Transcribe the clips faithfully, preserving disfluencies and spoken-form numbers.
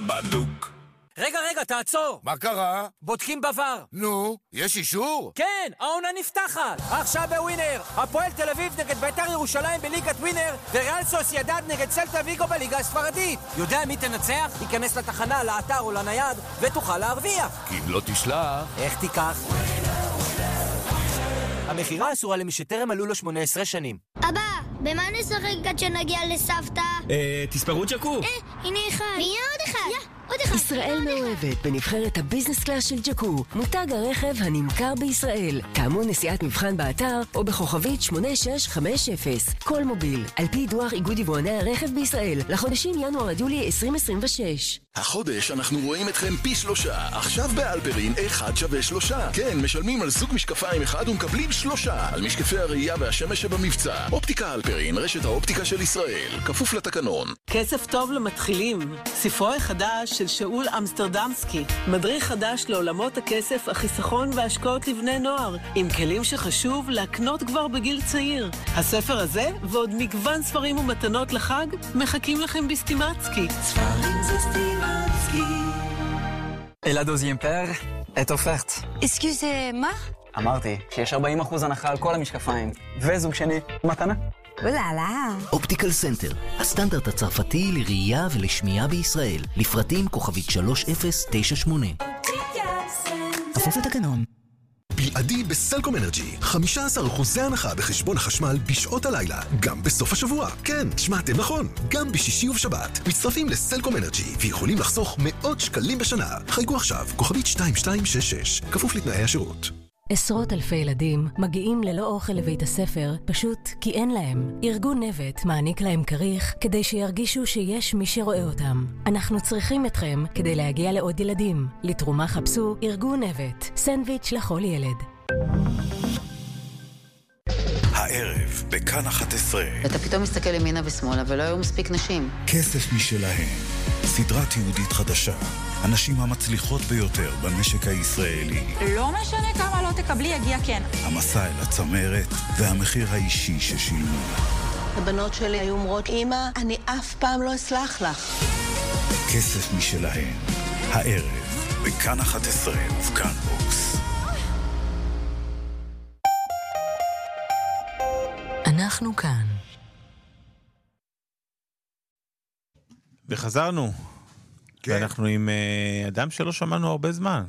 בדוק. רגע, רגע, תעצור. מה קרה? בודקים בבר. נו, יש אישור? כן, העונה נפתחת. עכשיו בווינר. הפועל תל אביב נגד בית"ר ירושלים בליגת ווינר, וריאל סוסיידד נגד סלטה ויגו בליגה הספרדית. יודע מי תנצח? ייכנס לתחנה, לאתר או לנייד, ותוכל להרוויח. כי אם לא תשלח... איך תיקח? המחירה אסורה למי שטרם מלאו לו שמונה עשרה שנים. אבא, במה נשחק עד שנגיע לסבתא? אה, תספרו ג'קו. אה, הנה אחד. ויהיה עוד אחד. יא, עוד אחד. ישראל מאוהבת בנבחרת הביזנס קלאס של ג'קו, מותג הרכב הנמכר בישראל. תאמו נסיעת מבחן באתר או בכוכבית שמונה שש חמש אפס. כל מוביל, על פי דוח איגוד יבואני הרכב בישראל, לחודשים ינואר עד יולי עשרים עשרים ושש. החודש אנחנו רואים אתכם פי שלושה. עכשיו באלפרין אחד שווה שלושה. כן, משלמים על זוג משקפיים אחד ומקבלים שלושה. על משקפי הראייה והשמש שבמבצע. אופטיקה אלפרין, רשת האופטיקה של ישראל. כפוף לתקנון. כסף טוב למתחילים. ספרו החדש של שאול אמסטרדמסקי. מדריך חדש לעולמות הכסף, החיסכון וההשקעות לבני נוער. עם כלים שחשוב להקנות כבר בגיל צעיר. הספר הזה ועוד מגוון ספרים ומתנות לחג מחכים לכם בסטימצקי. ספרים זה סטימצקי. Et la deuxième paire est offerte. Excusez-moi? אמרתי שיש ארבעים אחוז הנחה על כל המשקפיים. וזוג שני, מתנה. אוללה. אופטיקל סנטר, הסטנדרט הצרפתי לראייה ולשמיעה בישראל. לפרטים כוכבית שלוש אפס תשע שמונה. כפוף לתקנון. בלעדי בסלקום אנרג'י, חמישה עשר אחוז הנחה בחשבון החשמל בשעות הלילה, גם בסוף השבוע. כן, שמעתם נכון, גם בשישי ובשבת. מצטרפים לסלקום אנרג'י ויכולים לחסוך מאות שקלים בשנה. חייגו עכשיו, כוכבית שתיים שתיים שש שש, כפוף לתנאי השירות. עשרות אלפי ילדים מגיעים ללא אוכל לבית הספר פשוט כי אין להם. ארגון נבט מעניק להם כריך כדי שירגישו שיש מי שרואה אותם. אנחנו צריכים אתכם כדי להגיע לעוד ילדים. לתרומה חפשו ארגון נבט, סנדוויץ' לכל ילד. הערב בכאן אחת עשרה. אתה פתאום מסתכל ימינה ושמאלה ולא היו מספיק נשים. כסף משלהם. סדרה תיעודית חדשה. הנשים המצליחות ביותר במשק הישראלי. לא משנה כמה לא תקבלי, יגיע כן. המסע אל הצמרת והמחיר האישי ששילמו. הבנות שלי היו אומרות, אמא, אני אף פעם לא אסלח לך. כסף משלהם. הערב בכאן אחת עשרה ובכאן בוקס. אנחנו כאן. וחזרנו. כן. ואנחנו עם uh, אדם שלא שמענו הרבה זמן.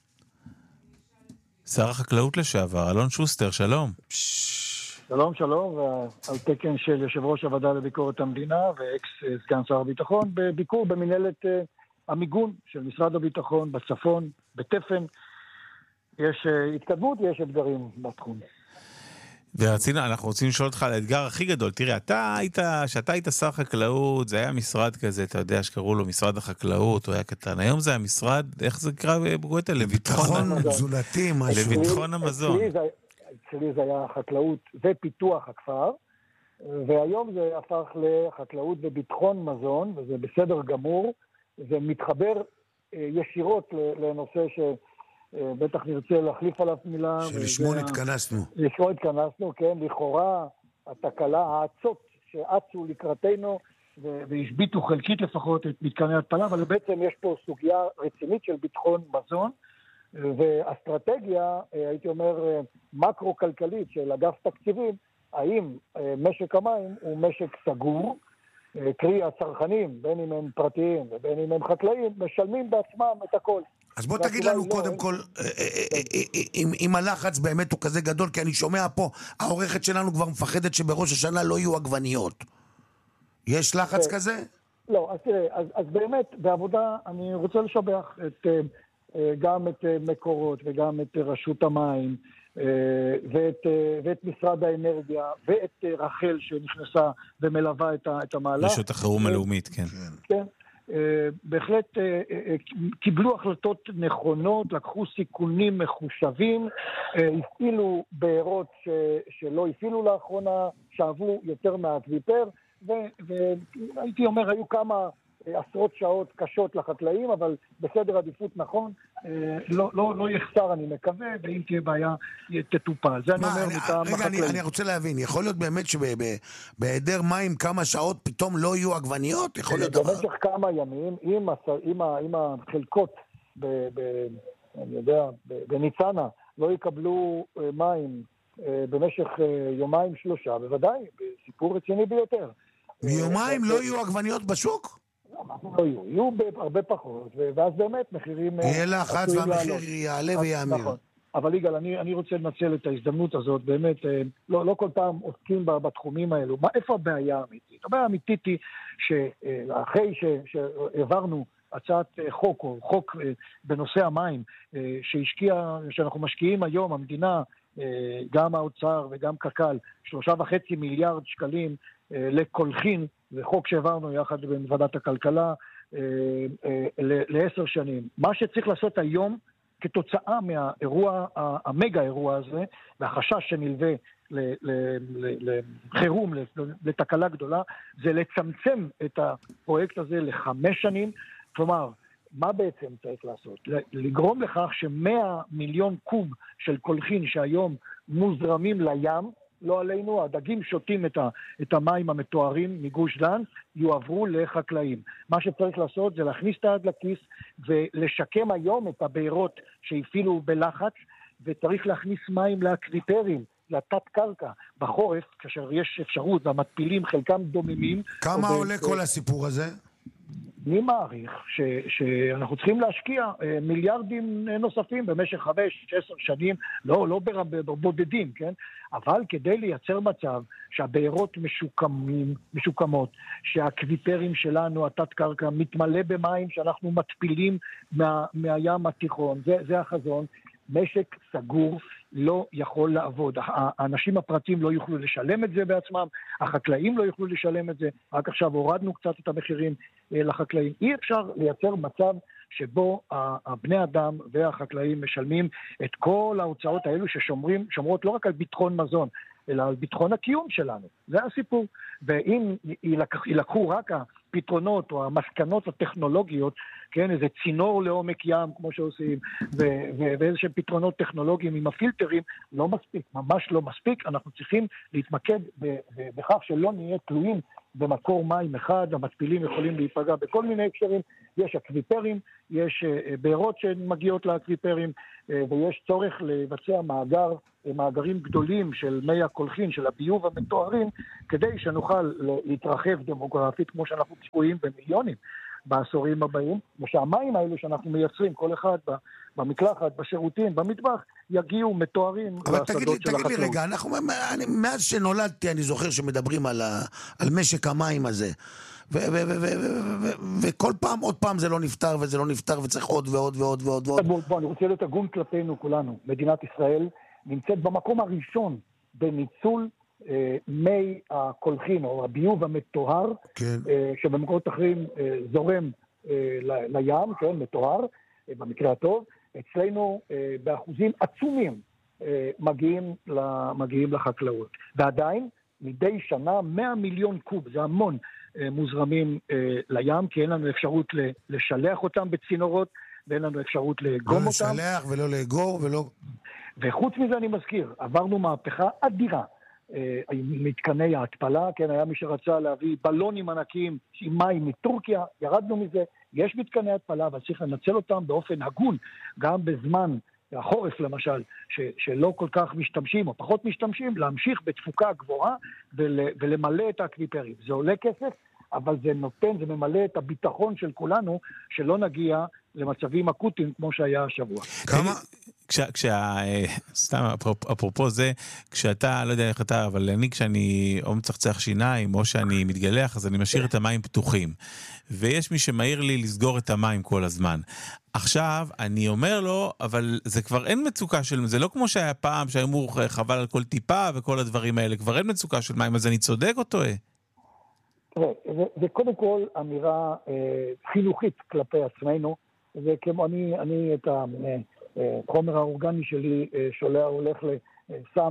שר החקלאות לשעבר, אלון שוסטר, שלום. שלום, שלום, ועל תקן של יושב ראש הוועדה לביקורת המדינה ואקס סגן שר הביטחון, בביקור במנהלת uh, המיגון של משרד הביטחון בצפון, בתפן. יש uh, התקדמות ויש אתגרים בתחום. ורצינו, אנחנו רוצים לשאול אותך על האתגר הכי גדול. תראה, אתה היית, שאתה היית שר חקלאות, זה היה משרד כזה, אתה יודע שקראו לו משרד החקלאות, הוא היה קטן. היום זה המשרד, איך זה קרא בגואטה? לביטחון תזונתי, משהו. לביטחון המזון. אצלי זה היה חקלאות ופיתוח הכפר, והיום זה הפך לחקלאות וביטחון מזון, וזה בסדר גמור, זה מתחבר ישירות לנושא ש... בטח נרצה להחליף עליו מילה. שלשמו התכנסנו. לשמו התכנסנו, כן. לכאורה, התקלה, העצות שעצו לקראתנו, והשביטו חלקית לפחות את מתקני התפלה, אבל בעצם יש פה סוגיה רצינית של ביטחון מזון, ואסטרטגיה, הייתי אומר, מקרו-כלכלית של אגף תקציבים, האם משק המים הוא משק סגור, קרי הצרכנים, בין אם הם פרטיים ובין אם הם חקלאים, משלמים בעצמם את הכל. אז בוא תגיד לנו קודם כל, אם הלחץ באמת הוא כזה גדול, כי אני שומע פה, העורכת שלנו כבר מפחדת שבראש השנה לא יהיו עגבניות. יש לחץ כזה? לא, אז תראה, אז באמת, בעבודה אני רוצה לשבח גם את מקורות וגם את רשות המים, ואת משרד האנרגיה, ואת רחל שנכנסה ומלווה את המהלך. רשות החירום הלאומית, כן. כן. בהחלט קיבלו החלטות נכונות, לקחו סיכונים מחושבים, הפעילו בעירות שלא הפעילו לאחרונה, שאבו יותר מהאקוויפר, והייתי אומר, היו כמה עשרות שעות קשות לחקלאים, אבל בסדר עדיפות נכון, לא, לא, לא יחסר אני מקווה, ואם תהיה בעיה תטופל. זה אני אומר מטעם החקלאים. רגע, אני רוצה להבין, יכול להיות באמת שבהיעדר מים כמה שעות פתאום לא יהיו עגבניות? יכול להיות דבר? במשך כמה ימים, אם החלקות, אני יודע, בניצנה, לא יקבלו מים במשך יומיים שלושה, בוודאי, סיפור רציני ביותר. מיומיים לא יהיו עגבניות בשוק? לא יהיו, יהיו הרבה פחות, ואז באמת מחירים... יהיה לחץ והמחיר יעלה ויאמיר. נכון. אבל יגאל, אני, אני רוצה לנצל את ההזדמנות הזאת, באמת, לא, לא כל פעם עוסקים בתחומים האלו. מה, איפה הבעיה האמיתית? הבעיה האמיתית היא שאחרי שהעברנו הצעת חוק, או חוק בנושא המים, שהשקיע, שאנחנו משקיעים היום, המדינה, גם האוצר וגם קק"ל, שלושה וחצי מיליארד שקלים לקולחין, זה חוק שהעברנו יחד בוועדת הכלכלה לעשר שנים. מה שצריך לעשות היום, כתוצאה מהאירוע, המגה אירוע הזה, והחשש שנלווה לחירום, לתקלה גדולה, זה לצמצם את הפרויקט הזה לחמש שנים. כלומר, מה בעצם צריך לעשות? לגרום לכך שמאה מיליון קוב של קולחין שהיום מוזרמים לים, לא עלינו, הדגים שותים את, ה, את המים המתוארים מגוש דן, יועברו לחקלאים. מה שצריך לעשות זה להכניס את היד לכיס ולשקם היום את הבארות שהפעילו בלחץ, וצריך להכניס מים לאקוויפרים, לתת קרקע. בחורף, כאשר יש אפשרות, והמתפילים חלקם דוממים. כמה עולה כל הסיפור הזה? אני מעריך ש, שאנחנו צריכים להשקיע אה, מיליארדים נוספים במשך חמש, עשר שנים, לא, לא בודדים, כן? אבל כדי לייצר מצב שהבארות משוקמים, משוקמות, שהאקוויפרים שלנו, התת קרקע, מתמלא במים שאנחנו מתפילים מה, מהים התיכון, זה, זה החזון. משק סגור לא יכול לעבוד. האנשים הפרטיים לא יוכלו לשלם את זה בעצמם, החקלאים לא יוכלו לשלם את זה, רק עכשיו הורדנו קצת את המחירים לחקלאים. אי אפשר לייצר מצב שבו הבני אדם והחקלאים משלמים את כל ההוצאות האלו ששומרים, שומרות לא רק על ביטחון מזון, אלא על ביטחון הקיום שלנו. זה הסיפור. ואם ילקחו רק הפתרונות או המסקנות הטכנולוגיות, כן, איזה צינור לעומק ים, כמו שעושים, ואיזה שהם פתרונות טכנולוגיים עם הפילטרים, לא מספיק, ממש לא מספיק. אנחנו צריכים להתמקד בכך שלא נהיה תלויים במקור מים אחד, המתפילים יכולים להיפגע בכל מיני הקשרים, יש אקוויפרים, יש בארות שמגיעות לאקוויפרים, ויש צורך לבצע מאגר, מאגרים גדולים של מי הקולחין, של הביוב המתוארים, כדי שנוכל להתרחב דמוגרפית, כמו שאנחנו צפויים במיליונים בעשורים הבאים, ושהמים האלו שאנחנו מייצרים, כל אחד במקלחת, בשירותים, במטבח, יגיעו מתוארים לשדות של החקלאות. תגיד לי רגע, אנחנו, אני, מאז שנולדתי אני זוכר שמדברים על, ה, על משק המים הזה, וכל פעם, עוד פעם זה לא נפטר וזה לא נפטר וצריך עוד ועוד ועוד ועוד ועוד. בוא, בוא, אני רוצה להיות הגון כלפינו כולנו. מדינת ישראל נמצאת במקום הראשון בניצול אה, מי הקולחין או הביוב המטוהר, כן. אה, שבמקומות אחרים אה, זורם אה, ל, לים, כן, מטוהר, אה, במקרה הטוב. אצלנו אה, באחוזים עצומים אה, מגיעים, מגיעים לחקלאות. ועדיין, מדי שנה, מאה מיליון קוב, זה המון, אה, מוזרמים אה, לים, כי אין לנו אפשרות לשלח אותם בצינורות, ואין לנו אפשרות לאגום לא אותם. לא לשלח ולא לאגור ולא... וחוץ מזה אני מזכיר, עברנו מהפכה אדירה, אה, מתקני ההתפלה, כן, היה מי שרצה להביא בלונים ענקיים עם מים מטורקיה, ירדנו מזה, יש מתקני התפלה, אבל צריך לנצל אותם באופן הגון, גם בזמן החורף למשל, ש, שלא כל כך משתמשים או פחות משתמשים, להמשיך בתפוקה גבוהה ול, ולמלא את האקוויפרים. זה עולה כסף, אבל זה נותן, זה ממלא את הביטחון של כולנו, שלא נגיע למצבים אקוטיים כמו שהיה השבוע. כמה... כשה, כשה, סתם, אפרופו זה, כשאתה, לא יודע איך אתה, אבל אני, כשאני או מצחצח שיניים, או שאני מתגלח, אז אני משאיר את המים פתוחים. ויש מי שמעיר לי לסגור את המים כל הזמן. עכשיו, אני אומר לו, אבל זה כבר אין מצוקה של, זה לא כמו שהיה פעם, שהיו חבל על כל טיפה, וכל הדברים האלה, כבר אין מצוקה של מים, אז אני צודק או טועה? תראה, זה, זה קודם כל אמירה אה, חינוכית כלפי עצמנו, זה כמו, אני, אני את ה... חומר האורגני שלי שולח, הולך לשם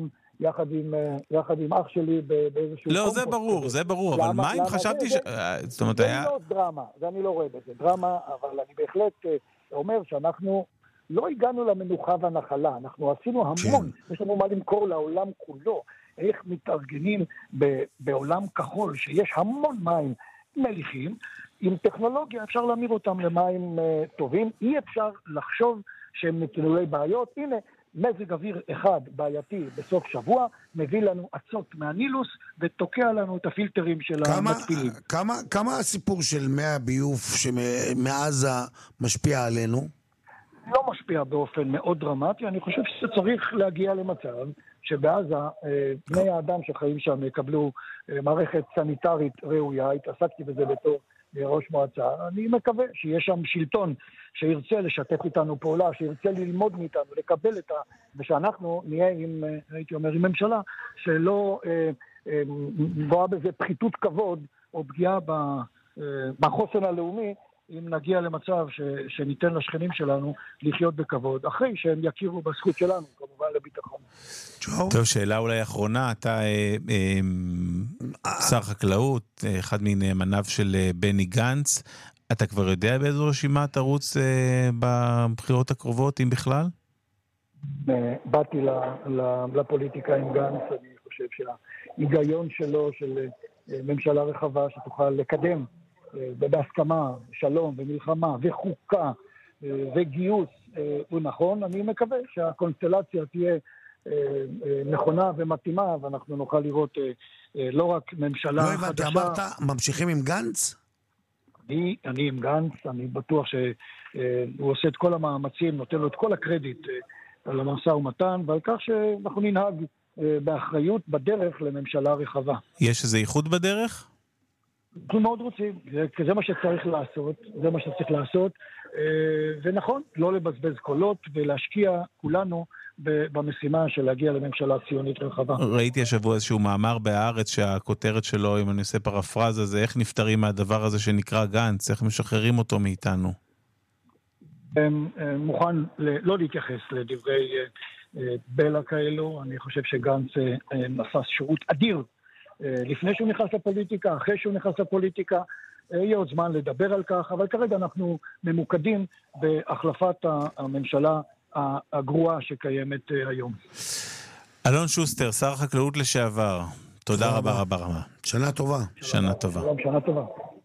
יחד עם, יחד עם אח שלי באיזשהו... לא, זה ברור, זה ברור, אבל מה אם חשבתי ש... זאת אומרת, היה... זה לא דרמה, זה אני לא רואה בזה דרמה, אבל אני בהחלט אומר שאנחנו לא הגענו למנוחה והנחלה, אנחנו עשינו המון, יש לנו מה למכור לעולם כולו, איך מתארגנים בעולם כחול, שיש המון מים מליחים, עם טכנולוגיה אפשר להמיר אותם למים טובים, אי אפשר לחשוב שהם נטולי בעיות, הנה, מזג אוויר אחד בעייתי בסוף שבוע, מביא לנו עצות מהנילוס, ותוקע לנו את הפילטרים של המתפילים. כמה, כמה הסיפור של מי הביוב שמעזה משפיע עלינו? לא משפיע באופן מאוד דרמטי, אני חושב שצריך להגיע למצב שבעזה בני האדם שחיים שם יקבלו מערכת סניטרית ראויה, התעסקתי בזה בתור ראש מועצה, אני מקווה שיש שם שלטון שירצה לשתף איתנו פעולה, שירצה ללמוד מאיתנו, לקבל את ה... ושאנחנו נהיה עם, הייתי אומר, עם ממשלה שלא אה, אה, רואה בזה פחיתות כבוד או פגיעה ב, אה, בחוסן הלאומי, אם נגיע למצב ש, שניתן לשכנים שלנו לחיות בכבוד, אחרי שהם יכירו בזכות שלנו, כמובן לביטחון. טוב, שאלה אולי אחרונה, אתה אה, אה, שר חקלאות, אחד מנאמניו של בני גנץ, אתה כבר יודע באיזו רשימה תרוץ אה, בבחירות הקרובות, אם בכלל? באתי לפוליטיקה עם גנץ, אני חושב שההיגיון שלו, של ממשלה רחבה שתוכל לקדם, ובהסכמה, שלום ומלחמה וחוקה וגיוס הוא נכון, אני מקווה שהקונסטלציה תהיה נכונה ומתאימה, ואנחנו נוכל לראות לא רק ממשלה חדשה. לא הבנתי, אמרת, ממשיכים עם גנץ? אני, אני עם גנץ, אני בטוח שהוא עושה את כל המאמצים, נותן לו את כל הקרדיט על המשא ומתן, ועל כך שאנחנו ננהג באחריות בדרך לממשלה רחבה. יש איזה איחוד בדרך? אנחנו מאוד רוצים, זה, זה מה שצריך לעשות, זה מה שצריך לעשות, ונכון, לא לבזבז קולות ולהשקיע כולנו במשימה של להגיע לממשלה ציונית רחבה. ראיתי השבוע איזשהו מאמר בהארץ שהכותרת שלו, אם אני עושה פרפרזה, זה איך נפטרים מהדבר הזה שנקרא גנץ, איך משחררים אותו מאיתנו. מוכן לא להתייחס לדברי בלה כאלו, אני חושב שגנץ עשה שירות אדיר לפני שהוא נכנס לפוליטיקה, אחרי שהוא נכנס לפוליטיקה, יהיה עוד זמן לדבר על כך, אבל כרגע אנחנו ממוקדים בהחלפת הממשלה הגרועה שקיימת היום. אלון שוסטר, שר החקלאות לשעבר, תודה רבה רבה רבה. שנה טובה. שנה טובה. שנה טובה.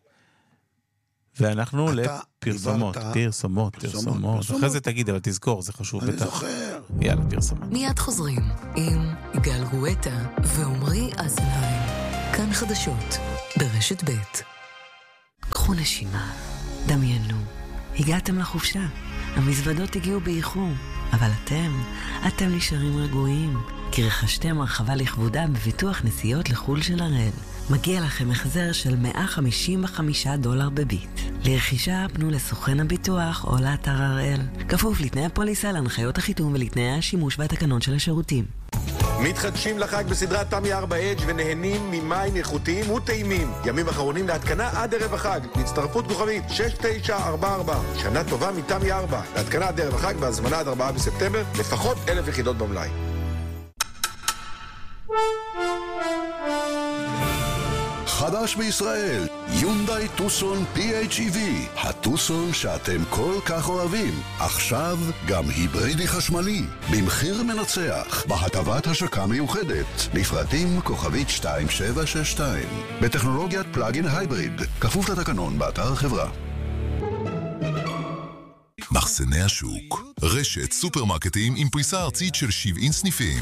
ואנחנו לפרסומות, פרסומות, פרסומות. אחרי זה תגיד, אבל תזכור, זה חשוב בטח. אני זוכר. יאללה, פרסומות. מיד חוזרים עם יגאל גואטה ועומרי אזנהיים. כאן חדשות, ברשת ב'. קחו נשימה, דמיינו, הגעתם לחופשה, המזוודות הגיעו באיחור, אבל אתם, אתם נשארים רגועים, כי רכשתם הרחבה לכבודה בביטוח נסיעות לחול של הראל. מגיע לכם החזר של מאה חמישים וחמישה דולר בביט. לרכישה פנו לסוכן הביטוח או לאתר הראל. כפוף לתנאי הפוליסה, להנחיות החיתום ולתנאי השימוש והתקנון של השירותים. מתחדשים לחג בסדרת תמי ארבע אדג' ונהנים ממים איכותיים וטעימים. ימים אחרונים להתקנה עד ערב החג. להצטרפות כוכבית שש תשע ארבע ארבע. שנה טובה מתמי ארבע. להתקנה עד ערב החג והזמנה עד ארבעה בספטמבר. לפחות אלף יחידות במלאי. חדש בישראל, יונדאי טוסון פי אייץ' אי וי, הטוסון שאתם כל כך אוהבים. עכשיו גם היברידי חשמלי, במחיר מנצח, בהטבת השקה מיוחדת, לפרטים כוכבית שתיים שבע שש שתיים, בטכנולוגיית פלאגין הייבריד, כפוף לתקנון באתר החברה. מחסני השוק, רשת סופרמרקטים עם פריסה ארצית של שבעים סניפים.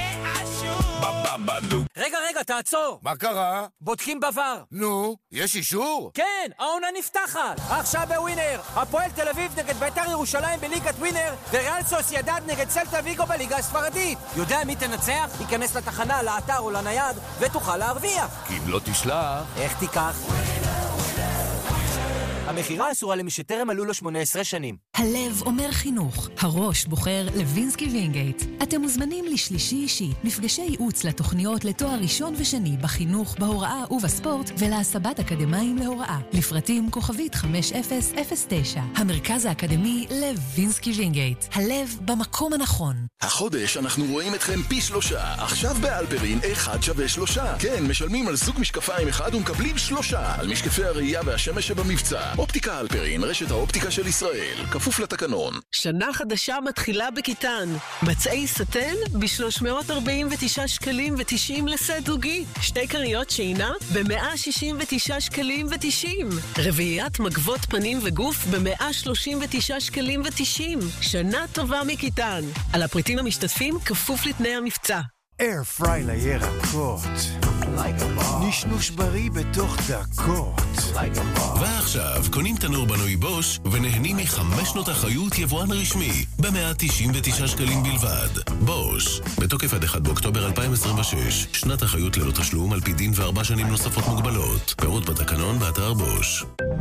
רגע, רגע, תעצור. מה קרה? בודקים בבר. נו, יש אישור? כן, העונה נפתחת. עכשיו בווינר. הפועל תל אביב נגד בית"ר ירושלים בליגת ווינר, וריאל סוסיידד נגד סלטה ויגו בליגה הספרדית. יודע מי תנצח? ייכנס לתחנה, לאתר או לנייד, ותוכל להרוויח. כי אם לא תשלח... איך תיקח? המחירה אסורה למי שטרם מלאו לו שמונה עשרה שנים. הלב אומר חינוך, הראש בוחר לוינסקי וינגייט. אתם מוזמנים לשלישי אישי, מפגשי ייעוץ לתוכניות לתואר ראשון ושני בחינוך, בהוראה ובספורט, ולהסבת אקדמיים להוראה. לפרטים כוכבית חמש אפס אפס תשע. המרכז האקדמי לוינסקי וינגייט. הלב במקום הנכון. החודש אנחנו רואים אתכם פי שלושה. עכשיו באלפרין אחד שווה שלושה. כן, משלמים על זוג משקפיים אחד ומקבלים שלושה. על משקפי הראייה והשמש שבמבצע. אופטיקה אלפרין, רשת האופטיקה של ישראל. כפוף לתקנון. שנה חדשה מתחילה בכיתן. מצעי סטן ב-שלוש מאות ארבעים ותשעה שקלים ותשעים לסט זוגי. שתי קריות שינה ב-מאה שישים ותשעה שקלים ותשעים. רביעיית מגבות פנים וגוף ב-מאה שלושים ותשעה שקלים ותשעים. שנה טובה מכיתן. על הפריטים המשתתפים כפוף לתנאי המבצע. אייר פריי לירקות. נשנוש בריא בתוך דקות. ועכשיו קונים תנור בנוי בוש ונהנים מחמש שנות אחריות יבואן רשמי ב-מאה תשעים ותשעה שקלים בלבד. בוש, בתוקף עד אחד באוקטובר אלפיים עשרים ושש. שנת אחריות ללא תשלום על פי דין וארבע שנים נוספות מוגבלות. פירוט בתקנון באתר בוש.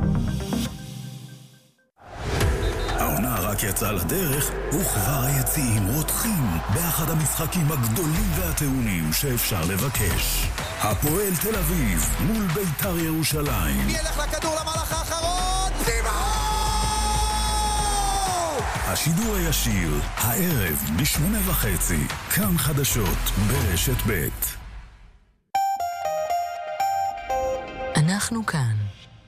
העונה רק יצאה לדרך, וכבר היציעים רותחים באחד המשחקים הגדולים והטעונים שאפשר לבקש. הפועל תל אביב מול בית"ר ירושלים. ילך לכדור למהלך האחרון! סימון! השידור הישיר, הערב בשמונה וחצי, כאן חדשות ברשת ב'. אנחנו כאן.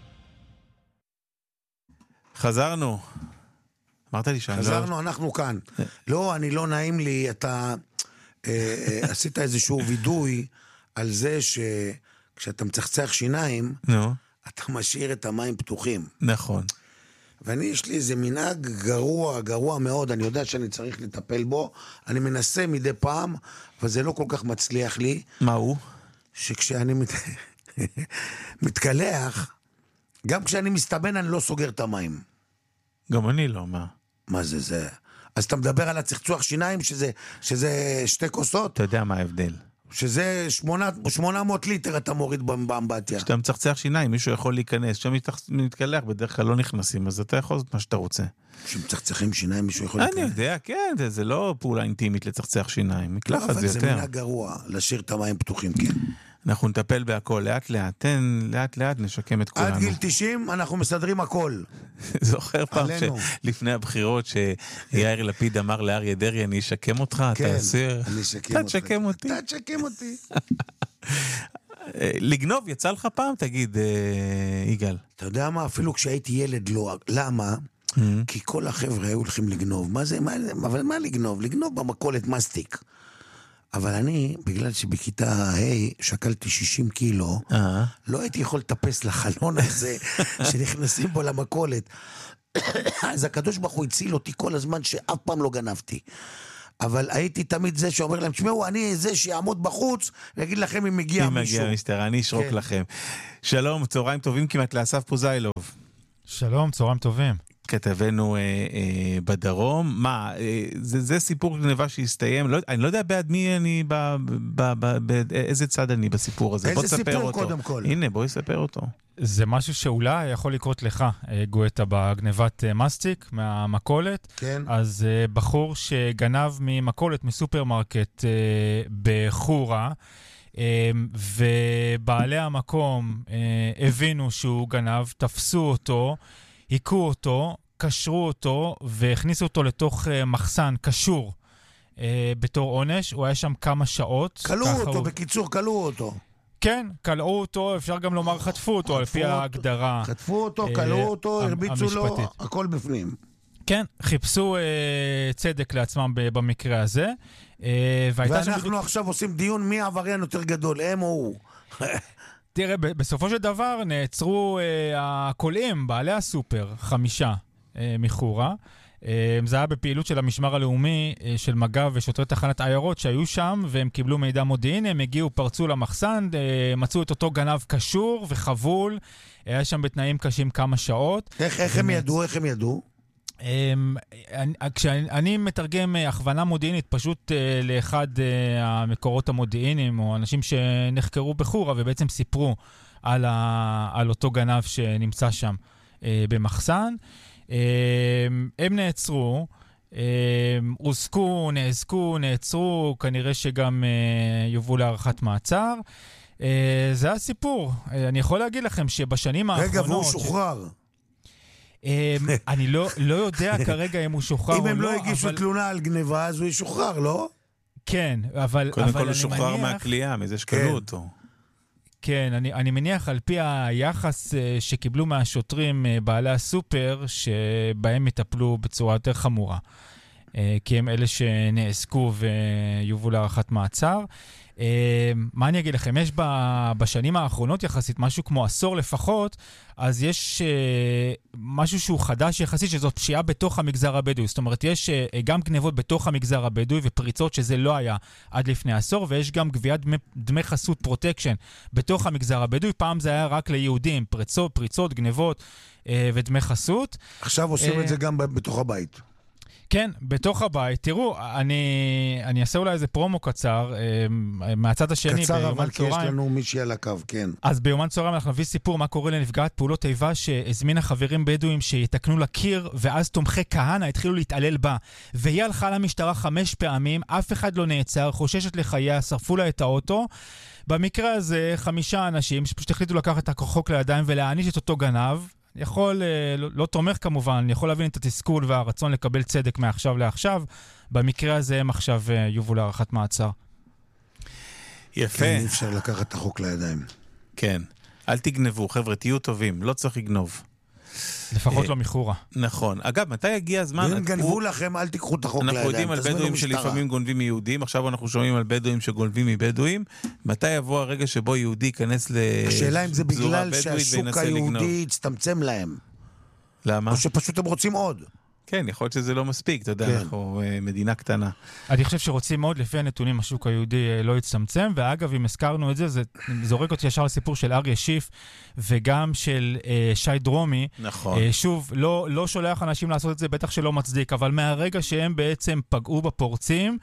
חזרנו. אמרת לי שאני לא... חזרנו, אנחנו כאן. לא, אני לא נעים לי, אתה עשית איזשהו וידוי על זה שכשאתה מצחצח שיניים, אתה משאיר את המים פתוחים. נכון. ואני, יש לי איזה מנהג גרוע, גרוע מאוד, אני יודע שאני צריך לטפל בו, אני מנסה מדי פעם, אבל זה לא כל כך מצליח לי. מה הוא? שכשאני מת... מתקלח, גם כשאני מסתבן אני לא סוגר את המים. גם אני לא, מה? מה זה זה? אז אתה מדבר על הצחצוח שיניים, שזה, שזה שתי כוסות? אתה יודע מה ההבדל. שזה שמונה מאות ליטר אתה מוריד באמבטיה. כשאתה מצחצח שיניים, מישהו יכול להיכנס, כשאתה מתקלח, בדרך כלל לא נכנסים, אז אתה יכול לעשות מה שאתה רוצה. כשמצחצחים שיניים, מישהו יכול להיכנס? אני יודע, כן, זה לא פעולה אינטימית לצחצח שיניים, מקלחת זה יותר. אבל זה מנהג גרוע, להשאיר את המים פתוחים, כן. אנחנו נטפל בהכל, לאט לאט, תן, לאט לאט נשקם את כולנו. עד גיל תשעים אנחנו מסדרים הכל. זוכר פעם שלפני הבחירות שיאיר לפיד אמר לאריה דרעי, אני אשקם אותך, אתה אסיר. אתה תשקם אותי. אתה תשקם אותי. לגנוב, יצא לך פעם, תגיד, יגאל. אתה יודע מה, אפילו כשהייתי ילד לא, למה? כי כל החבר'ה היו הולכים לגנוב. מה זה, אבל מה לגנוב? לגנוב במכולת מסטיק. אבל אני, בגלל שבכיתה ה' שקלתי שישים קילו, לא הייתי יכול לטפס לחלון הזה שנכנסים בו למכולת. אז הקדוש ברוך הוא הציל אותי כל הזמן שאף פעם לא גנבתי. אבל הייתי תמיד זה שאומר להם, תשמעו, אני זה שיעמוד בחוץ, ויגיד לכם אם מגיע אם מישהו. אם מגיע משטרה, אני אשרוק כן. לכם. שלום, צהריים טובים כמעט לאסף פוזיילוב. שלום, צהריים טובים. כתבנו אה, אה, בדרום. מה, אה, זה, זה סיפור גניבה שהסתיים, לא, אני לא יודע בעד מי אני, ב, ב, ב, באיזה צד אני בסיפור הזה. איזה סיפור אותו. קודם כל? הנה, בוא יספר אותו. זה משהו שאולי יכול לקרות לך, גואטה, בגניבת מסטיק מהמכולת. כן. אז בחור שגנב ממכולת, מסופרמרקט בחורה, ובעלי המקום הבינו שהוא גנב, תפסו אותו, עיקו אותו, קשרו אותו והכניסו אותו לתוך מחסן קשור בתור עונש. הוא היה שם כמה שעות. קלעו אותו, הוא... בקיצור, קלעו אותו. כן, קלעו אותו, אפשר גם לומר חטפו אותו, חטפו על פי אותו, ההגדרה. חטפו אותו, קלעו אותו, הרביצו לו, הכל בפנים. כן, חיפשו אה, צדק לעצמם במקרה הזה. אה, ואנחנו בדיוק... עכשיו עושים דיון מי העבריין יותר גדול, הם או הוא. תראה, בסופו של דבר נעצרו אה, הקולעים, בעלי הסופר, חמישה אה, מחורה. אה, זה היה בפעילות של המשמר הלאומי אה, של מג"ב ושוטרי תחנת עיירות שהיו שם, והם קיבלו מידע מודיעיני, הם הגיעו, פרצו למחסן, אה, מצאו את אותו גנב קשור וחבול, היה שם בתנאים קשים כמה שעות. איך, איך הם ידעו? איך הם ידעו? כשאני מתרגם הכוונה מודיעינית פשוט לאחד המקורות המודיעיניים או אנשים שנחקרו בחורה ובעצם סיפרו על, ה, על אותו גנב שנמצא שם. במחסן. הם נעצרו, הוסקו, נעזקו, נעצרו, כנראה שגם יובאו להארכת מעצר. זה הסיפור. אני יכול להגיד לכם שבשנים האחרונות... רגע, והוא שוחרר. אני לא יודע כרגע אם הוא שוחרר או לא. אם הם לא הגישו תלונה על גניבה, אז הוא ישוחרר, לא? כן, אבל... קודם כל הוא שוחרר מהכלייה, מזה שקלו אותו. כן, אני, אני מניח על פי היחס שקיבלו מהשוטרים בעלי הסופר, שבהם יטפלו בצורה יותר חמורה. כי הם אלה שנעסקו ויובאו להארכת מעצר. מה אני אגיד לכם? יש בשנים האחרונות יחסית, משהו כמו עשור לפחות, אז יש משהו שהוא חדש יחסית, שזאת פשיעה בתוך המגזר הבדואי. זאת אומרת, יש גם גנבות בתוך המגזר הבדואי ופריצות שזה לא היה עד לפני עשור, ויש גם גביית דמי, דמי חסות פרוטקשן בתוך המגזר הבדואי. פעם זה היה רק ליהודים, פריצות, פריצות, גנבות ודמי חסות. עכשיו עושים את זה גם בתוך הבית. כן, בתוך הבית. תראו, אני, אני אעשה אולי איזה פרומו קצר, מהצד השני, קצר, אבל כי יש לנו מישהי על הקו, כן. אז ביומן צהריים אנחנו נביא סיפור מה קורה לנפגעת פעולות איבה שהזמינה חברים בדואים שיתקנו לקיר, ואז תומכי כהנא התחילו להתעלל בה. והיא הלכה למשטרה חמש פעמים, אף אחד לא נעצר, חוששת לחייה, שרפו לה את האוטו. במקרה הזה, חמישה אנשים שפשוט החליטו לקחת את החוק לידיים ולהעניש את אותו גנב. יכול, לא, לא תומך כמובן, אני יכול להבין את התסכול והרצון לקבל צדק מעכשיו לעכשיו. במקרה הזה הם עכשיו יובאו להארכת מעצר. יפה. כן, אי אפשר לקחת את החוק לידיים. כן. אל תגנבו, חבר'ה, תהיו טובים, לא צריך לגנוב. לפחות לא מחורה. נכון. אגב, מתי יגיע הזמן? אם גנבו לכם, אל תיקחו את החוק לידיים. אנחנו יודעים על בדואים שלפעמים גונבים מיהודים, עכשיו אנחנו שומעים על בדואים שגונבים מבדואים. מתי יבוא הרגע שבו יהודי ייכנס לפזורה בדואית וינסה לגנוב? השאלה אם זה בגלל שהשוק היהודי יצטמצם להם. למה? או שפשוט הם רוצים עוד. כן, יכול להיות שזה לא מספיק, אתה יודע, אנחנו מדינה קטנה. אני חושב שרוצים מאוד, לפי הנתונים, השוק היהודי לא יצטמצם, ואגב, אם הזכרנו את זה, זה זורק אותי ישר לסיפור של אריה שיף, וגם של שי דרומי. נכון. שוב, לא שולח אנשים לעשות את זה, בטח שלא מצדיק, אבל מהרגע שהם בעצם פגעו בפורצים,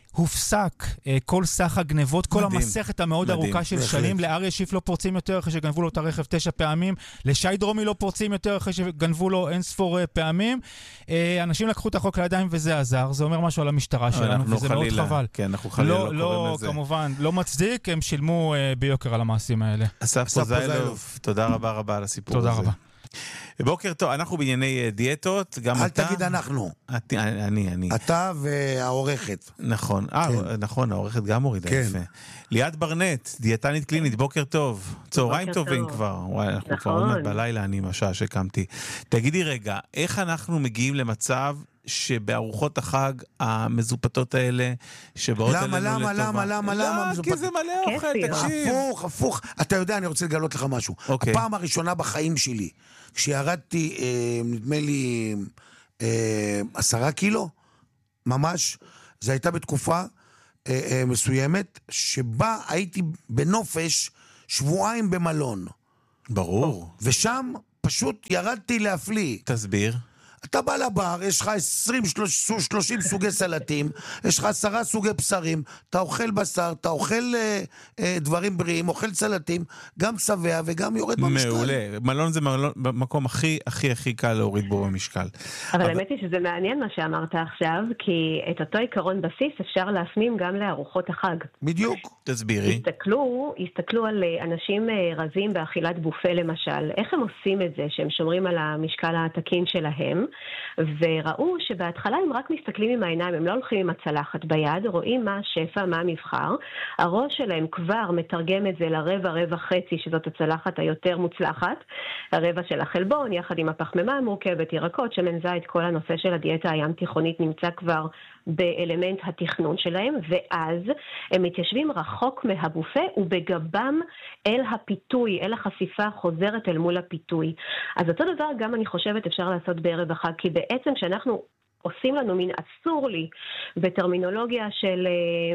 הופסק כל סך הגנבות, כל המסכת המאוד ארוכה של שנים. לאריה שיף לא פורצים יותר אחרי שגנבו לו את הרכב תשע פעמים, לשי דרומי לא פורצים יותר אחרי שגנבו לו אין ספור פעמים. אנשים לקחו את החוק לידיים וזה עזר, זה אומר משהו על המשטרה שלנו, וזה מאוד חבל. כן, אנחנו חלילה לא קוראים לזה. לא, כמובן, לא מצדיק, הם שילמו ביוקר על המעשים האלה. אסף פוזיילוב, תודה רבה רבה על הסיפור הזה. תודה רבה. בוקר טוב, אנחנו בענייני דיאטות, גם אל אתה... אל תגיד אנחנו. אני, אני, אני. אתה והעורכת. נכון, אה, כן. נכון, העורכת גם מורידה, כן. יפה. ליאת ברנט, דיאטנית קלינית, בוקר טוב. צהריים טובים טוב. כבר. וואי, אנחנו נכון. כבר עוד מעט בלילה, אני משעה שקמתי. תגידי רגע, איך אנחנו מגיעים למצב שבארוחות החג המזופתות האלה, שבאות עלינו לטובה? למה, למה, למה, למה? לא, כי זה מלא אוכל, תקשיב. הפוך, הפוך. אתה יודע, אני רוצה לגלות לך משהו. אוקיי. הפעם הראשונה בחיים שלי, כשירדתי, אה, נדמה לי, אה, עשרה קילו, ממש, זה הייתה בתקופה אה, אה, מסוימת, שבה הייתי בנופש שבועיים במלון. ברור. ושם פשוט ירדתי להפליא. תסביר. אתה בא לבר, יש לך עשרים שלושים סוגי סלטים, יש לך עשרה סוגי בשרים, אתה אוכל בשר, אתה אוכל אה, אה, דברים בריאים, אוכל סלטים, גם שבע וגם יורד במשקל. מעולה. מלון זה מלון, במקום הכי הכי הכי קל להוריד בו במשקל. אבל, אבל... האמת היא שזה מעניין מה שאמרת עכשיו, כי את אותו עיקרון בסיס אפשר להפנים גם לארוחות החג. בדיוק. תסבירי. הסתכלו, הסתכלו על אנשים רזים באכילת בופה למשל, איך הם עושים את זה, שהם שומרים על המשקל התקין שלהם, וראו שבהתחלה הם רק מסתכלים עם העיניים, הם לא הולכים עם הצלחת ביד, רואים מה השפע, מה המבחר, הראש שלהם כבר מתרגם את זה לרבע, רבע חצי, שזאת הצלחת היותר מוצלחת, הרבע של החלבון, יחד עם הפחמימה המורכבת, ירקות, שמן זית, כל הנושא של הדיאטה הים תיכונית נמצא כבר באלמנט התכנון שלהם, ואז הם מתיישבים רחוק מהבופה ובגבם אל הפיתוי, אל החשיפה חוזרת אל מול הפיתוי. אז אותו דבר גם אני חושבת אפשר לעשות בערב החג, כי בעצם כשאנחנו עושים לנו מין אסור לי בטרמינולוגיה של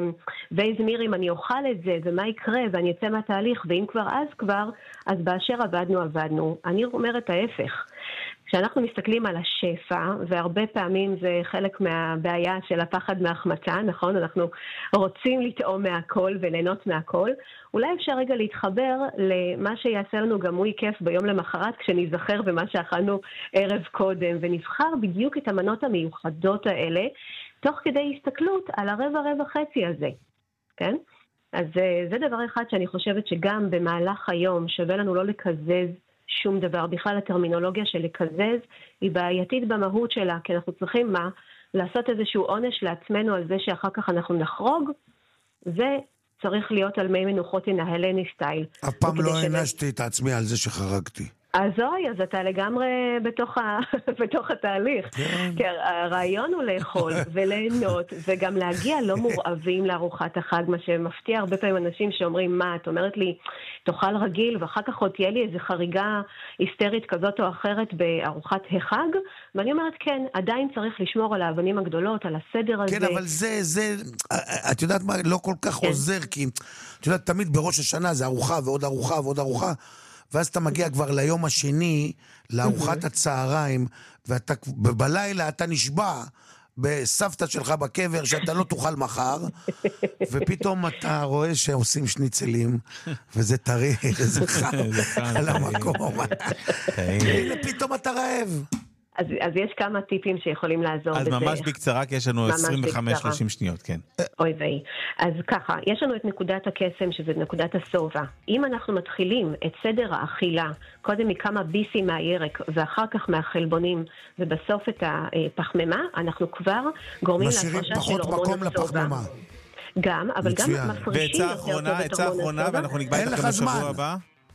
וייז מיר אם אני אוכל את זה ומה יקרה ואני אצא מהתהליך, ואם כבר אז כבר, אז באשר עבדנו עבדנו. אני אומרת ההפך. כשאנחנו מסתכלים על השפע, והרבה פעמים זה חלק מהבעיה של הפחד מהחמצה, נכון? אנחנו רוצים לטעום מהכל וליהנות מהכל. אולי אפשר רגע להתחבר למה שיעשה לנו גם מוי כיף ביום למחרת, כשנזכר במה שאכלנו ערב קודם, ונבחר בדיוק את המנות המיוחדות האלה, תוך כדי הסתכלות על הרבע רבע חצי הזה, כן? אז זה דבר אחד שאני חושבת שגם במהלך היום שווה לנו לא לקזז שום דבר. בכלל הטרמינולוגיה של לקזז היא בעייתית במהות שלה, כי אנחנו צריכים מה? לעשות איזשהו עונש לעצמנו על זה שאחר כך אנחנו נחרוג, זה צריך להיות על מי מנוחות הלני סטייל. אף פעם לא הענשתי את עצמי על זה שחרגתי. אז אוי, אז אתה לגמרי בתוך, ה... בתוך התהליך. כן. כי הרעיון הוא לאכול וליהנות, וגם להגיע לא מורעבים לארוחת החג, מה שמפתיע הרבה פעמים אנשים שאומרים, מה, את אומרת לי, תאכל רגיל, ואחר כך עוד תהיה לי איזו חריגה היסטרית כזאת או אחרת בארוחת החג, ואני אומרת, כן, עדיין צריך לשמור על האבנים הגדולות, על הסדר הזה. כן, אבל זה, זה, את יודעת מה, לא כל כך כן. עוזר, כי את יודעת, תמיד בראש השנה זה ארוחה ועוד ארוחה ועוד ארוחה, ואז אתה מגיע כבר ליום השני, לארוחת הצהריים, ואתה בלילה אתה נשבע בסבתא שלך בקבר שאתה לא תאכל מחר, ופתאום אתה רואה שעושים שניצלים, וזה טרי, וזה חם על המקום. הנה פתאום אתה רעב. אז, אז יש כמה טיפים שיכולים לעזור אז בזה. אז ממש בקצרה, כי יש לנו עשרים וחמש שלושים שניות, כן. אוי ואי. אז ככה, יש לנו את נקודת הקסם, שזה נקודת הסובה. אם אנחנו מתחילים את סדר האכילה, קודם מכמה ביסים מהירק, ואחר כך מהחלבונים, ובסוף את הפחמימה, אנחנו כבר גורמים להפרשה של הורמון הסובה. גם, אבל גם מפרישים יותר טוב את הורמון הסובה. ועצה אחרונה, ואנחנו נקבע את לכם בשבוע הבא.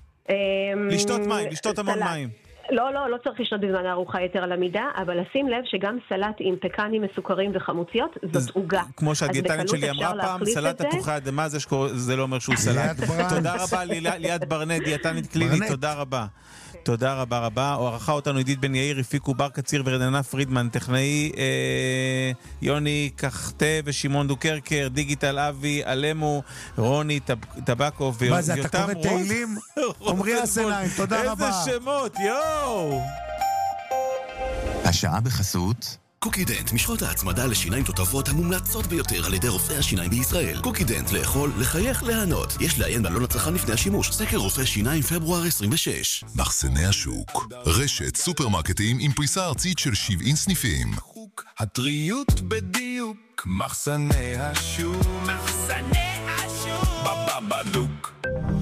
לשתות מים, לשתות המון מים. לא, לא, לא צריך לשתות בזמן הארוחה יתר על המידה, אבל לשים לב שגם סלט עם פקנים מסוכרים וחמוציות, זאת עוגה. כמו שהדיאטנית שלי אמרה פעם, סלט תפוחי אדמה, זה לא אומר שהוא סלט. תודה רבה ליאת ברנט, דיאטנית קלינית, תודה רבה. תודה רבה רבה. ערכה אותנו עידית בן יאיר, הפיקו בר קציר ורדנה פרידמן, טכנאי יוני קחטה ושמעון דוקרקר, דיגיטל אבי, אלמו, רוני טבקוב ויותם רוס. מה זה, אתה קורא תהילים? עומרי הסניים, תודה רבה. איזה שמות, יואו! השעה בחסות קוקידנט, משחות ההצמדה לשיניים תותבות המומלצות ביותר על ידי רופאי השיניים בישראל. קוקידנט, לאכול, לחייך, להנות. יש לעיין בעלון הצרכן לפני השימוש. סקר רופא שיניים פברואר עשרים ושש. מחסני השוק, רשת סופרמרקטים עם פריסה ארצית של שבעים סניפים. הטריות בדיוק, מחסני השוק, מחסני השוק, בבבדוק.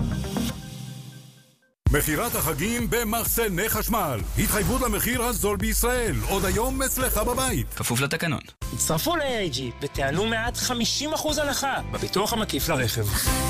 מחירת החגים במחסני חשמל. התחייבות למחיר הזול בישראל. עוד היום אצלך בבית. כפוף לתקנון. הצטרפו ל-איי איי ג'י ותענו מעט חמישים אחוז הנחה בביטוח המקיף לרכב.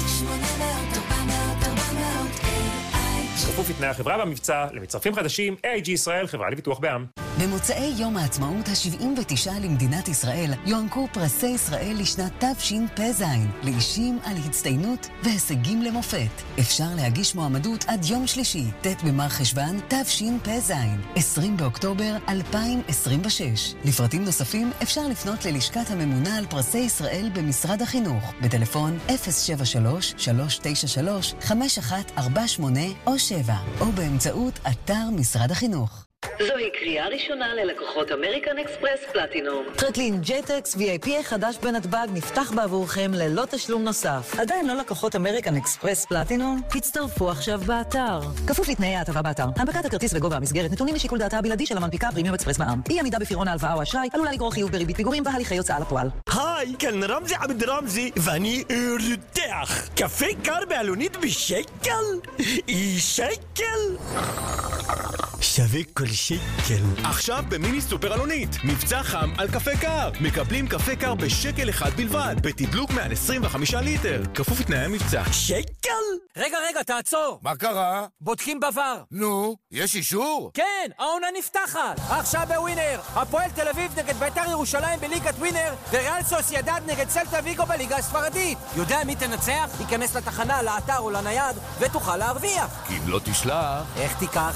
כפוף לתנאי החברה במבצע, למצטרפים חדשים, איי איי ג'י ישראל, חברה לביטוח בע"מ. במוצאי יום העצמאות ה-שבעים ותשע למדינת ישראל יוענקו פרסי ישראל לשנת תשפ"ז לאישים על הצטיינות והישגים למופת. אפשר להגיש מועמדות עד יום שלישי, ט' במר חשוון תשפ"ז, עשרים באוקטובר אלפיים עשרים ושש. לפרטים נוספים אפשר לפנות ללשכת הממונה על פרסי ישראל במשרד החינוך בטלפון אפס שבע שלוש שלוש תשע שלוש חמש אחת ארבע שמונה או שבע, או באמצעות אתר משרד החינוך. זוהי קריאה ראשונה ללקוחות אמריקן אקספרס פלטינום. טרקלין ג'ייטקס וי איי פי החדש בנתב"ג נפתח בעבורכם ללא תשלום נוסף. עדיין לא לקוחות אמריקן אקספרס פלטינום? הצטרפו עכשיו באתר. כפוף לתנאי ההטבה באתר. הנפקת הכרטיס וגובה המסגרת נתונים לשיקול דעתה הבלעדי של המנפיקה פרימיום אקספרס בע"מ. אי עמידה בפירעון ההלוואה או אשראי עלולה לגרור חיוב בריבית פיגורים והליכי הוצאה לפועל. היי, כאן רמזי עבד רמזי ואני רותח. קפה קר בעלונית בשקל? אי שקל? שווה כל שקל. עכשיו במיני סופר אלונית, מבצע חם על קפה קר. מקבלים קפה קר בשקל אחד בלבד, בתדלוק מעל עשרים וחמישה ליטר. כפוף לתנאי המבצע. שקל? רגע, רגע, תעצור. מה קרה? בודקים בבר. נו, יש אישור? כן, העונה נפתחת. עכשיו בווינר. הפועל תל אביב נגד בית"ר ירושלים בליגת ווינר, וריאל סוסיידד נגד סלטה ויגו בליגה הספרדית. יודע מי תנצח? ייכנס לתחנה, לאתר או לנייד, ותוכל להרוויח. כי אם לא תשלח... איך תיקח?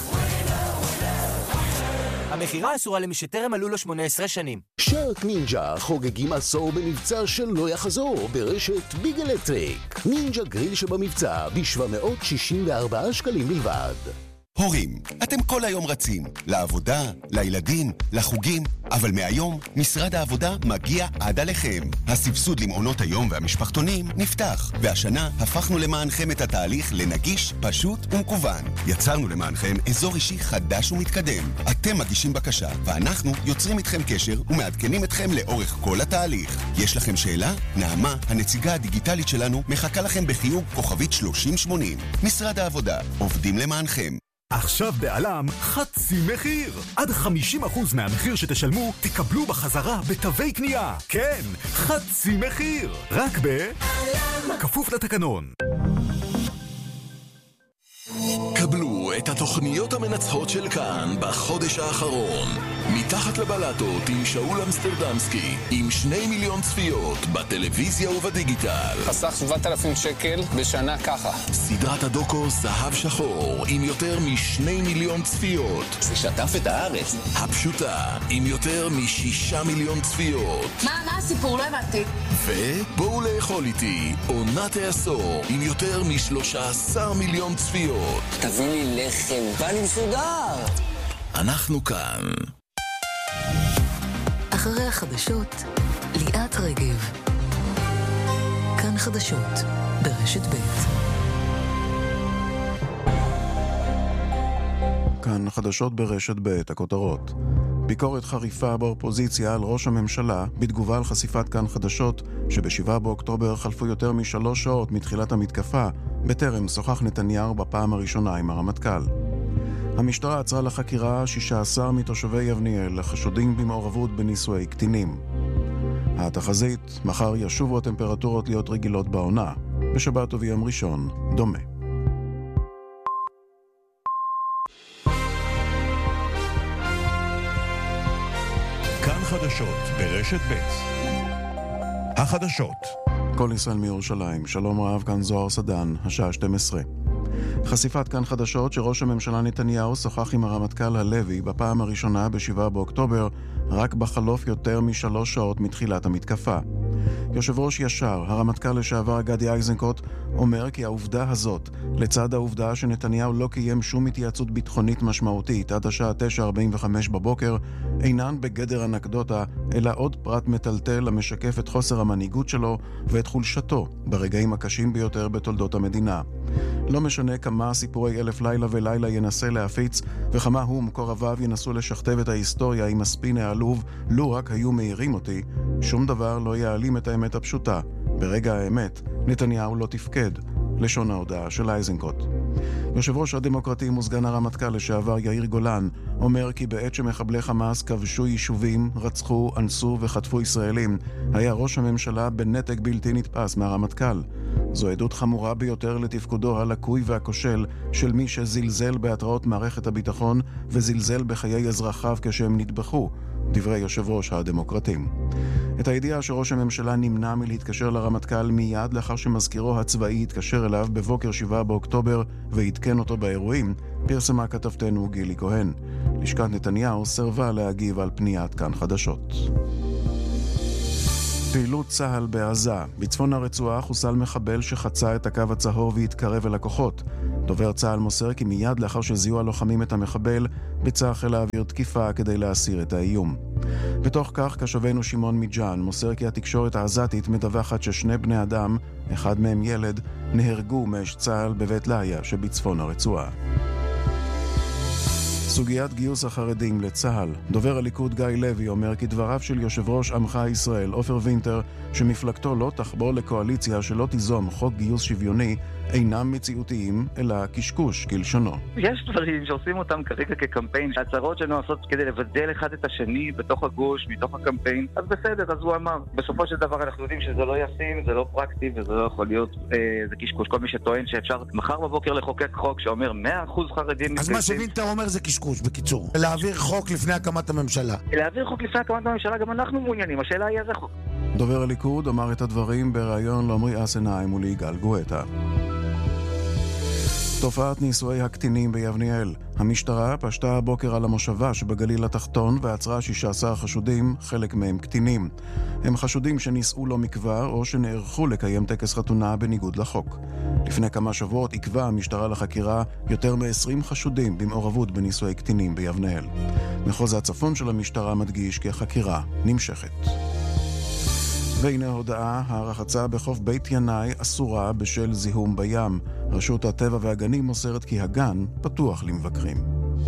המחירה אסורה למי שטרם מלאו לו שמונה עשרה שנים. שרק נינג'ה חוגגים עשור במבצע שלא יחזור ברשת ביג אלקטריק. נינג'ה גריל שבמבצע ב-שבע מאות שישים וארבעה שקלים בלבד. הורים, אתם כל היום רצים, לעבודה, לילדים, לחוגים, אבל מהיום משרד העבודה מגיע עד עליכם. הסבסוד למעונות היום והמשפחתונים נפתח, והשנה הפכנו למענכם את התהליך לנגיש, פשוט ומקוון. יצרנו למענכם אזור אישי חדש ומתקדם. אתם מגישים בקשה, ואנחנו יוצרים איתכם קשר ומעדכנים אתכם לאורך כל התהליך. יש לכם שאלה? נעמה, הנציגה הדיגיטלית שלנו, מחכה לכם בחיוג כוכבית שלושים שמונים. משרד העבודה, עובדים למענכם. עכשיו בעלם חצי מחיר. עד חמישים אחוז מהמחיר שתשלמו תקבלו בחזרה בתווי קנייה. כן, חצי מחיר. רק בעלם. כפוף לתקנון. קבלו את התוכניות המנצחות של כאן בחודש האחרון. מתחת לבלטות עם שאול אמסטרדמסקי, עם שני מיליון צפיות בטלוויזיה ובדיגיטל. חסך שבעת אלפים שקל בשנה ככה. סדרת הדוקו זהב שחור עם יותר משני מיליון צפיות. זה שטף את הארץ. הפשוטה עם יותר משישה מיליון צפיות. מה, מה הסיפור? לא הבנתי. ובואו לאכול איתי עונת העשור עם יותר משלושה עשר מיליון צפיות. תביא לי לחם, בא לי מסודר. אנחנו כאן. אחרי החדשות, ליאת רגב. כאן חדשות, ברשת ב'. כאן חדשות ברשת ב', הכותרות. ביקורת חריפה באופוזיציה על ראש הממשלה בתגובה על חשיפת כאן חדשות שבשבעה באוקטובר חלפו יותר משלוש שעות מתחילת המתקפה בטרם שוחח נתניהו בפעם הראשונה עם הרמטכ"ל. המשטרה עצרה לחקירה שישה עשר מתושבי יבניאל לחשודים במעורבות בנישואי קטינים. התחזית, מחר ישובו הטמפרטורות להיות רגילות בעונה, בשבת וביום ראשון דומה. כאן חדשות ברשת ב'. החדשות. כל ישראל מירושלים, שלום רב, כאן זוהר סדן, השעה שתים עשרה. חשיפת כאן חדשות שראש הממשלה נתניהו שוחח עם הרמטכ"ל הלוי בפעם הראשונה בשבעה באוקטובר, רק בחלוף יותר משלוש שעות מתחילת המתקפה. יושב ראש ישר, הרמטכ"ל לשעבר גדי איזנקוט, אומר כי העובדה הזאת, לצד העובדה שנתניהו לא קיים שום התייעצות ביטחונית משמעותית עד השעה תשע ארבעים וחמש בבוקר, אינן בגדר אנקדוטה, אלא עוד פרט מטלטל המשקף את חוסר המנהיגות שלו ואת חולשתו ברגעים הקשים ביותר בתולדות המדינה. לא משנה כמה סיפורי אלף לילה ולילה ינסה להפיץ, וכמה הוא מקורביו ינסו לשכתב את ההיסטוריה עם הספין העלוב, לו רק היו מהירים אותי, שום דבר לא יעלים את האמת הפשוטה. ברגע האמת, נתניהו לא תפקד. לשון ההודעה של איזנקוט. יושב ראש הדמוקרטים וסגן הרמטכ"ל לשעבר יאיר גולן אומר כי בעת שמחבלי חמאס כבשו יישובים, רצחו, אנסו וחטפו ישראלים, היה ראש הממשלה בנתק בלתי נתפס מהרמטכ"ל. זו עדות חמורה ביותר לתפקודו הלקוי והכושל של מי שזלזל בהתראות מערכת הביטחון וזלזל בחיי אזרחיו כשהם נטבחו, דברי יושב ראש הדמוקרטים. את הידיעה שראש הממשלה נמנע מלהתקשר לרמטכ"ל מיד לאחר שמזכירו הצבאי התקשר אליו בבוקר שבעה באוקטובר והתקן אותו באירועים, פרסמה כתבתנו גילי כהן. לשכת נתניהו סרבה להגיב על פניית כאן חדשות. פעילות צהל בעזה. בצפון הרצועה חוסל מחבל שחצה את הקו הצהוב והתקרב אל הכוחות. דובר צהל מוסר כי מיד לאחר שזיהו הלוחמים את המחבל, ביצע חיל האוויר תקיפה כדי להסיר את האיום. בתוך כך, קשבנו שמעון מג'אן מוסר כי התקשורת העזתית מדווחת ששני בני אדם, אחד מהם ילד, נהרגו מאש צהל בבית לאיה שבצפון הרצועה. סוגיית גיוס החרדים לצהל. דובר הליכוד גיא לוי אומר כי דבריו של יושב ראש עמך ישראל, עופר וינטר, שמפלגתו לא תחבור לקואליציה שלא תיזום חוק גיוס שוויוני, אינם מציאותיים, אלא קשקוש כלשונו. יש דברים שעושים אותם כרגע כקמפיין, הצהרות שנעשות כדי לבדל אחד את השני בתוך הגוש, מתוך הקמפיין, אז בסדר, אז הוא אמר. בסופו של דבר אנחנו יודעים שזה לא ישים, זה לא פרקטי וזה לא יכול להיות, אה, זה קשקוש. כל מי שטוען שאפשר מחר בבוקר לחוקק חוק שאומר מאה אחוז חרדים... אז מה שווינטר אומר זה קשקוש, בקיצור. להעביר חוק לפני הקמת הממשלה. להעביר חוק לפני הקמת הממשלה גם אנחנו מעוניינים, השאלה היא איזה חוק. דובר הליכוד אמר את הדברים בריאיון לעמרי אסנהיים וליגאל גואטה. תופעת נישואי הקטינים ביבניאל. המשטרה פשטה הבוקר על המושבה שבגליל התחתון ועצרה שישה עשר חשודים, חלק מהם קטינים. הם חשודים שנישאו לא מכבר או שנערכו לקיים טקס חתונה בניגוד לחוק. לפני כמה שבועות עקבה המשטרה לחקירה יותר מ-עשרים חשודים במעורבות בנישואי קטינים ביבניאל. מחוז הצפון של המשטרה מדגיש כי החקירה נמשכת. והנה ההודעה, הרחצה בחוף בית ינאי אסורה בשל זיהום בים. רשות הטבע והגנים מוסרת כי הגן פתוח למבקרים.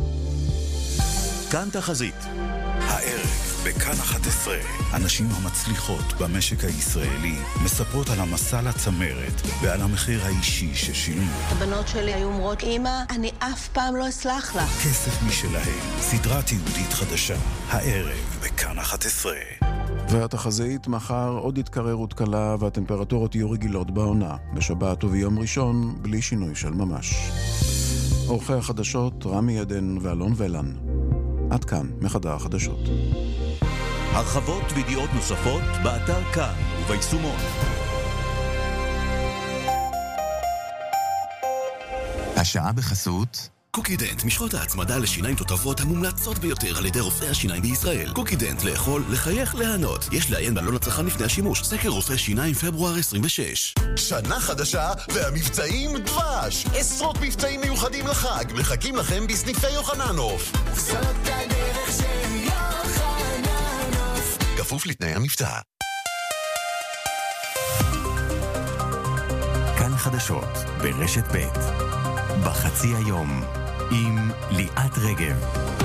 כאן תחזית. הערב בכאן אחת עשרה, הנשים המצליחות במשק הישראלי מספרות על המסע לצמרת ועל המחיר האישי ששילמו. הבנות שלי היו אומרות, אמא, אני אף פעם לא אסלח לך. כסף משלהם, סדרה תיעודית חדשה. הערב בכאן אחת עשרה. והתחזית, מחר עוד התקררות קלה והטמפרטורות יהיו רגילות בעונה. בשבת וביום ראשון בלי שינוי של ממש. עורכי החדשות רמי עדן ואלון ולן. עד כאן מחדר החדשות. הרחבות וידיעות נוספות באתר כאן וביישומון. השעה בחסות קוקידנט, משחות ההצמדה לשיניים תותבות המומלצות ביותר על ידי רופאי השיניים בישראל. קוקידנט, לאכול, לחייך, להנות. יש לעיין בעלון הצרכן לפני השימוש. סקר רופאי שיניים פברואר עשרים ושש. שנה חדשה והמבצעים דבש. עשרות מבצעים מיוחדים לחג. מחכים לכם בסניפי יוחננוף. זאת הדרך של יוחננוף. כפוף לתנאי המבצע. כאן חדשות ברשת ב' בחצי היום עם ליאת רגב.